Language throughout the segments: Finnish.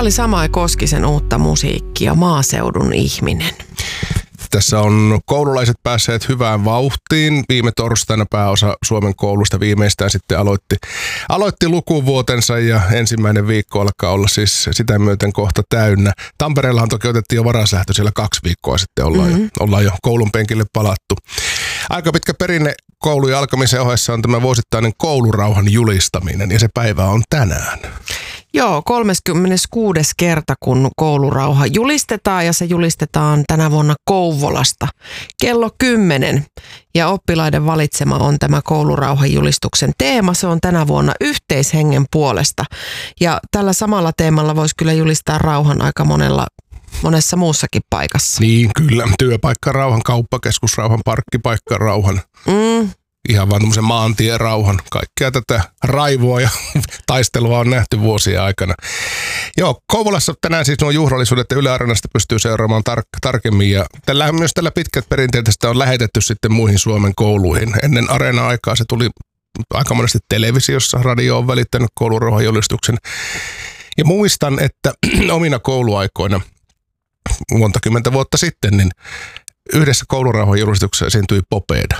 oli Samai Koskisen uutta musiikkia, Maaseudun ihminen. Tässä on koululaiset päässeet hyvään vauhtiin. Viime torstaina pääosa Suomen koulusta viimeistään sitten aloitti lukuvuotensa ja ensimmäinen viikko alkaa olla siis sitä myöten kohta täynnä. Tampereellahan toki otettiin jo varaslähtö, siellä 2 viikkoa sitten ollaan jo koulun penkille palattu. Aika pitkä perinne koulujen alkamisen ohessa on tämä vuosittainen koulurauhan julistaminen ja se päivä on tänään. Joo, 36. kerta, kun koulurauha julistetaan ja se julistetaan tänä vuonna Kouvolasta kello 10. Ja oppilaiden valitsema on tämä koulurauhan julistuksen teema. Se on tänä vuonna yhteishengen puolesta. Ja tällä samalla teemalla voisi kyllä julistaa rauhan aika monessa muussakin paikassa. Niin, kyllä. Työpaikkarauhan, kauppakeskusrauhan, parkkipaikkarauhan. Ihan vaan tämmöisen maantierauhan. Kaikkea tätä raivoa ja taistelua on nähty vuosien aikana. Joo, Kouvolassa tänään siis nuo juhlallisuudet ja Yle Areenasta pystyy seuraamaan tarkemmin. Ja myös tällä pitkät perinteet sitä on lähetetty sitten muihin Suomen kouluihin. Ennen Areena-aikaa se tuli aika monesti televisiossa. Radio on välittänyt koulurauhan julistuksen. Ja muistan, että omina kouluaikoina monta kymmentä vuotta sitten, niin yhdessä koulurauhan julistuksessa esiintyi Popeda.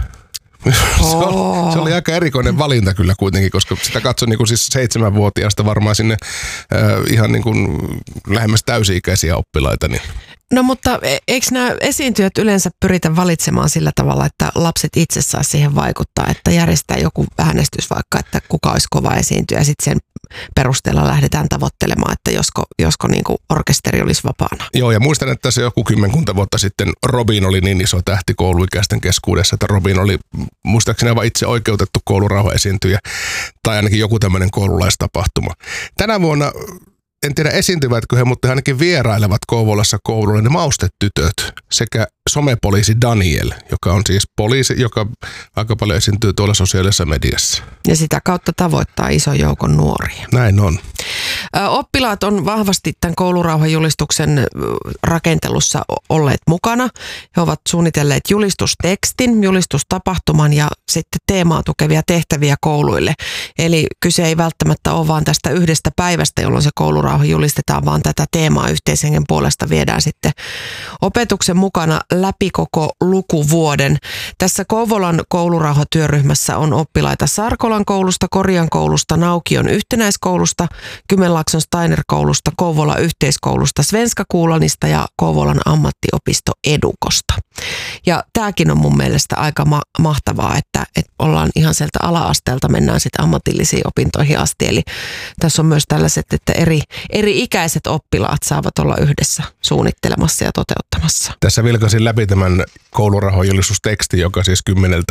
Se oli aika erikoinen valinta kyllä kuitenkin, koska sitä katsoi niin kuin siis 7-vuotiaasta varmaan sinne ihan niin kuin lähemmäs täysi-ikäisiä oppilaita. Niin. No mutta eikö nämä esiintyjät yleensä pyritä valitsemaan sillä tavalla, että lapset itse saa siihen vaikuttaa, että järjestää joku äänestys vaikka, että kuka olisi kova esiintyjä ja sitten sen perusteella lähdetään tavoittelemaan, että josko niin kuin orkesteri olisi vapaana. Joo, ja muistan, että se joku 10 vuotta sitten Robin oli niin iso tähti kouluikäisten keskuudessa, että Robin oli muistaakseni aivan itse oikeutettu koulurauha esiintyjä tai ainakin joku tämmöinen koululaistapahtuma. Tänä vuonna en tiedä esiintyvätkö he, mutta he ainakin vierailevat Kouvolassa koululle ne maustetytöt sekä somepoliisi Daniel, joka on siis poliisi, joka aika paljon esiintyy tuolla sosiaalisessa mediassa. Ja sitä kautta tavoittaa ison joukon nuoria. Näin on. Oppilaat on vahvasti tämän koulurauhajulistuksen rakentelussa olleet mukana. He ovat suunnitelleet julistustekstin, julistustapahtuman ja sitten teemaa tukevia tehtäviä kouluille. Eli kyse ei välttämättä ole vaan tästä yhdestä päivästä, jolloin se koulurauha julistetaan, vaan tätä teemaa yhteishengen puolesta viedään sitten opetuksen mukana läpi koko lukuvuoden. Tässä Kouvolan koulurauhatyöryhmässä on oppilaita Sarkolan koulusta, Korian koulusta, Naukion yhtenäiskoulusta, Kymenlaakson Steiner-koulusta, Kouvolan yhteiskoulusta, Svenska Kuulanista ja Kouvolan ammattiopisto Edukosta. Ja tämäkin on mun mielestä aika mahtavaa, että ollaan ihan sieltä ala-asteelta mennään sitten ammatillisiin opintoihin asti. Eli tässä on myös tällaiset, että eri ikäiset oppilaat saavat olla yhdessä suunnittelemassa ja toteuttamassa. Tässä vilkaisin läpi tämän koulurauhajulistustekstin, joka siis 10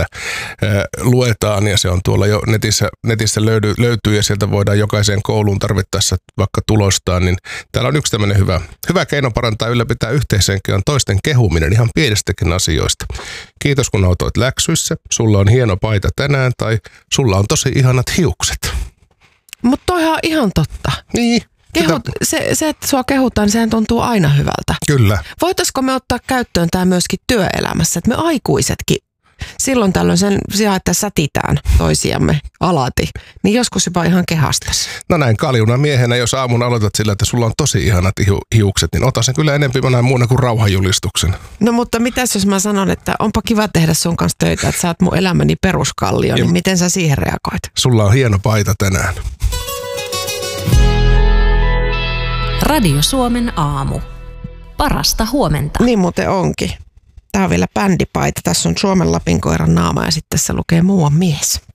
luetaan ja se on tuolla jo netissä löytyy ja sieltä voidaan jokaiseen kouluun tarvittaessa vaikka tulostaa, niin täällä on yksi tämmöinen hyvä keino parantaa ylläpitää yhteishenkeä on toisten kehuminen ihan pienestäkin asioista. Kiitos kun autoit läksyissä, sulla on hieno paita tänään tai sulla on tosi ihanat hiukset. Mutta toihan on ihan totta. Niin. Se, että sua kehutaan, niin sehän tuntuu aina hyvältä. Kyllä. Voitaisiko me ottaa käyttöön tämä myöskin työelämässä, että me aikuisetkin silloin tällöin sen sijaan, että sätitään toisiamme alati, niin joskus jopa ihan kehastas. No näin kaljuna miehenä, jos aamun aloitat sillä, että sulla on tosi ihanat hiukset, niin ota sen kyllä enemmän näin muuna kuin rauhanjulistuksen. No mutta mitäs jos mä sanon, että onpa kiva tehdä sun kanssa töitä, että sä oot mun elämäni peruskallio, niin miten sä siihen reagoit? Sulla on hieno paita tänään. Radio Suomen aamu. Parasta huomenta. Niin muuten onkin. Tää on vielä bändipaita. Tässä on Suomen Lapinkoiran naama ja sitten tässä lukee muuan mies.